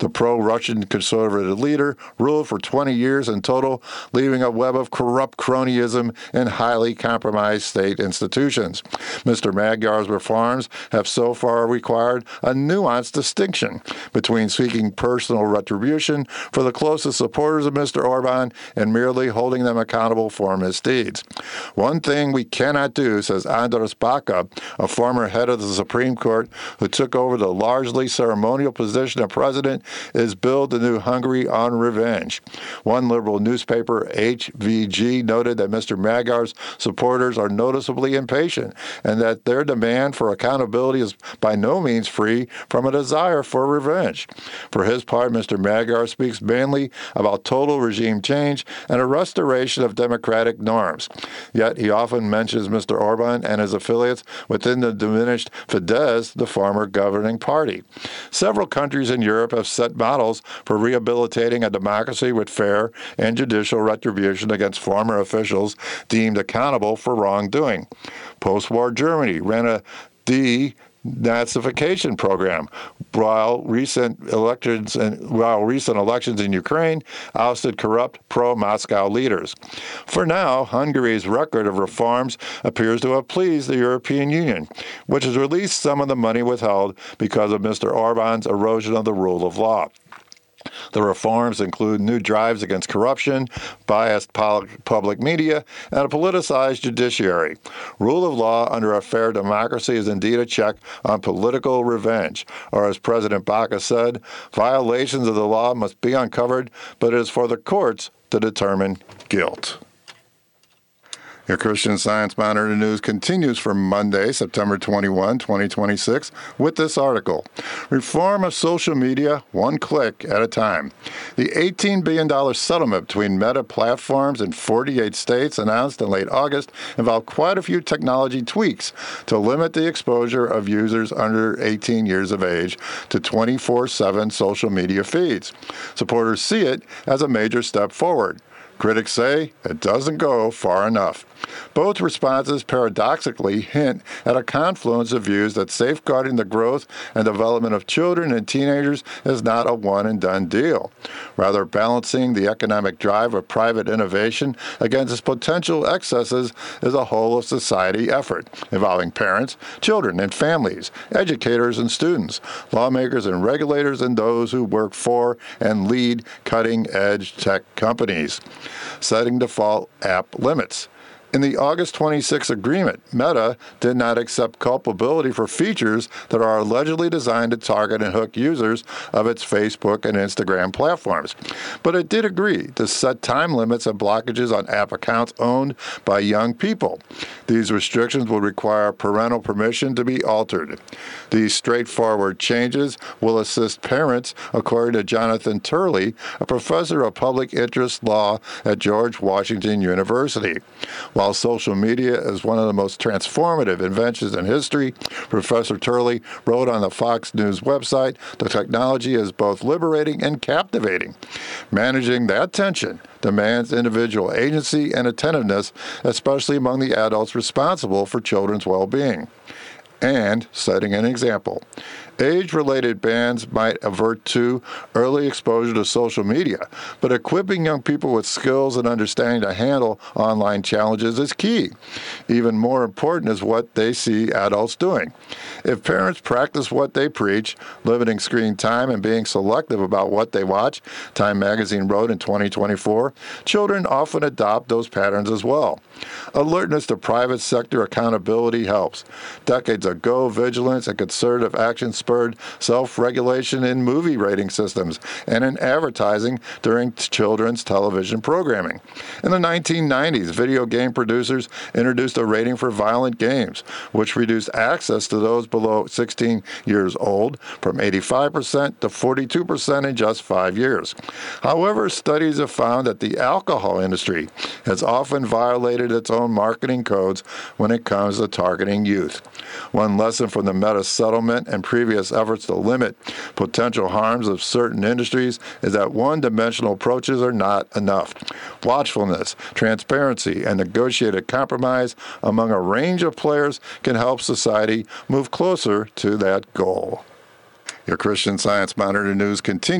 The pro-Russian conservative leader ruled for 20 years in total, leaving a web of corrupt cronyism and highly compromised state institutions. Mr. Magyar's reforms have so far required a nuanced distinction between seeking personal retribution for the closest supporters of Mr. Orban and merely holding them accountable for misdeeds. One thing we cannot do, says Andras Baka, a former head of the Supreme Court who took over the largely ceremonial position of president, is build the new Hungary on revenge. One liberal newspaper, HVG, noted that Mr. Magyar's supporters are noticeably impatient and that their demand for accountability is by no means free from a desire for revenge. For his part, Mr. Magyar speaks mainly about total regime change and a restoration of democratic norms. Yet he often mentions Mr. Orban and his affiliates within the diminished Fidesz, the former governing party. Several countries in Europe have set models for rehabilitating a democracy with fair and judicial retribution against former officials deemed accountable for wrongdoing. Post-war Germany ran a denazification program, while recent elections in Ukraine ousted corrupt pro-Moscow leaders. For now, Hungary's record of reforms appears to have pleased the European Union, which has released some of the money withheld because of Mr. Orban's erosion of the rule of law. The reforms include new drives against corruption, biased public media, and a politicized judiciary. Rule of law under a fair democracy is indeed a check on political revenge, or as President Baka said, violations of the law must be uncovered, but it is for the courts to determine guilt. Your Christian Science Monitor news continues for Monday, September 21, 2026, with this article. Reform of social media, one click at a time. The $18 billion settlement between Meta Platforms and 48 states announced in late August involved quite a few technology tweaks to limit the exposure of users under 18 years of age to 24/7 social media feeds. Supporters see it as a major step forward. Critics say it doesn't go far enough. Both responses paradoxically hint at a confluence of views that safeguarding the growth and development of children and teenagers is not a one-and-done deal. Rather, balancing the economic drive of private innovation against its potential excesses is a whole-of-society effort involving parents, children and families, educators and students, lawmakers and regulators, and those who work for and lead cutting-edge tech companies. Setting default app limits. In the August 26 agreement, Meta did not accept culpability for features that are allegedly designed to target and hook users of its Facebook and Instagram platforms. But it did agree to set time limits and blockages on app accounts owned by young people. These restrictions will require parental permission to be altered. These straightforward changes will assist parents, according to Jonathan Turley, a professor of public interest law at George Washington University. While social media is one of the most transformative inventions in history, Professor Turley wrote on the Fox News website, the technology is both liberating and captivating. Managing that tension demands individual agency and attentiveness, especially among the adults responsible for children's well-being. And setting an example. Age-related bans might avert to early exposure to social media, but equipping young people with skills and understanding to handle online challenges is key. Even more important is what they see adults doing. If parents practice what they preach, limiting screen time and being selective about what they watch, Time magazine wrote in 2024, children often adopt those patterns as well. Alertness to private sector accountability helps. Decades ago, vigilance and concerted action spurred self-regulation in movie rating systems and in advertising during children's television programming. In the 1990s, video game producers introduced a rating for violent games, which reduced access to those below 16 years old from 85% to 42% in just 5 years. However, studies have found that the alcohol industry has often violated its own marketing codes when it comes to targeting youth. One lesson from the Meta settlement and previous efforts to limit potential harms of certain industries is that one-dimensional approaches are not enough. Watchfulness, transparency, and negotiated compromise among a range of players can help society move closer to that goal. Your Christian Science Monitor news continues.